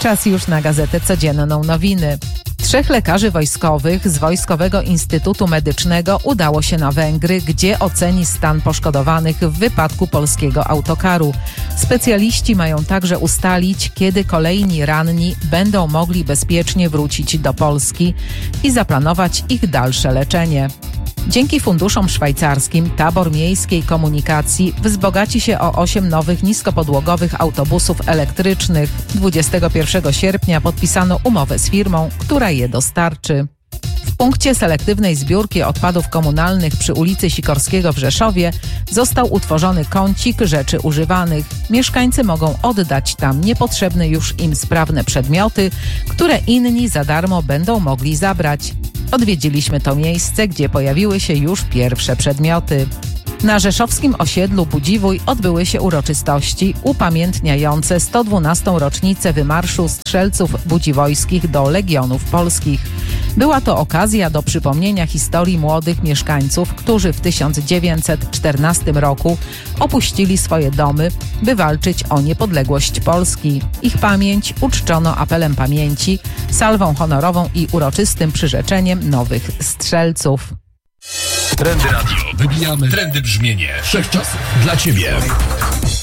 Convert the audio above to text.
Czas już na Gazetę Codzienną Nowiny. 3 lekarzy wojskowych z Wojskowego Instytutu Medycznego udało się na Węgry, gdzie oceni stan poszkodowanych w wypadku polskiego autokaru. Specjaliści mają także ustalić, kiedy kolejni ranni będą mogli bezpiecznie wrócić do Polski i zaplanować ich dalsze leczenie. Dzięki funduszom szwajcarskim tabor miejskiej komunikacji wzbogaci się o 8 nowych niskopodłogowych autobusów elektrycznych. 21 sierpnia podpisano umowę z firmą, która je dostarczy. W punkcie selektywnej zbiórki odpadów komunalnych przy ulicy Sikorskiego w Rzeszowie został utworzony kącik rzeczy używanych. Mieszkańcy mogą oddać tam niepotrzebne już im sprawne przedmioty, które inni za darmo będą mogli zabrać. Odwiedziliśmy to miejsce, gdzie pojawiły się już pierwsze przedmioty. Na rzeszowskim osiedlu Budziwój odbyły się uroczystości upamiętniające 112. rocznicę wymarszu strzelców budziwojskich do Legionów Polskich. Była to okazja do przypomnienia historii młodych mieszkańców, którzy w 1914 roku opuścili swoje domy, by walczyć o niepodległość Polski. Ich pamięć uczczono apelem pamięci, salwą honorową i uroczystym przyrzeczeniem nowych strzelców. Trendy Radio. Wybijamy trendy brzmienie wszechczasów dla Ciebie.